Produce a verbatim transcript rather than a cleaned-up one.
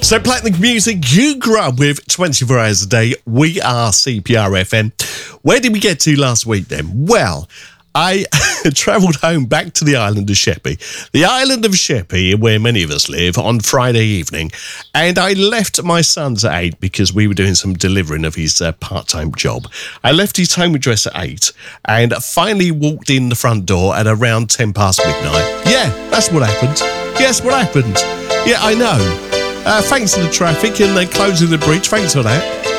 So Platinum Music, you grew up with twenty-four hours a day. We are C P R F M. Where did we get to last week then? Well, I travelled home back to the island of Sheppey. The island of Sheppey, where many of us live, on Friday evening. And I left my son's at eight because we were doing some delivering of his uh, part-time job. I left his home address at eight and finally walked in the front door at around ten past midnight. Yeah, that's what happened. Yes, what happened? Yeah, I know. Uh, thanks to the traffic and then closing the bridge. Thanks for that.